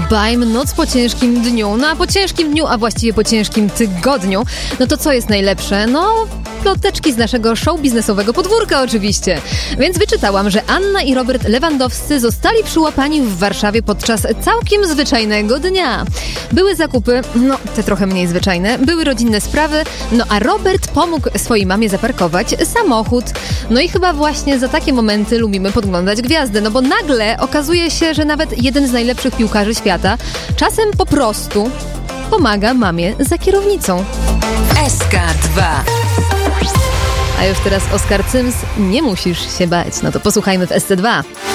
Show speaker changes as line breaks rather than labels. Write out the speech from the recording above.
Bajm, noc po ciężkim dniu. No a po ciężkim dniu, a właściwie po ciężkim tygodniu, no to co jest najlepsze? No, ploteczki z naszego show biznesowego podwórka oczywiście. Więc wyczytałam, że Anna i Robert Lewandowscy zostali przyłapani w Warszawie podczas całkiem zwyczajnego dnia. Były zakupy, no te trochę mniej zwyczajne, były rodzinne sprawy, no a Robert pomógł swojej mamie zaparkować samochód. No i chyba właśnie za takie momenty lubimy podglądać gwiazdy, no bo nagle okazuje się, że nawet jeden z najlepszych piłkarzy świata czasem po prostu pomaga mamie za kierownicą.
SK2.
A już teraz Oskar Cyms, nie musisz się bać. No to posłuchajmy w SC2.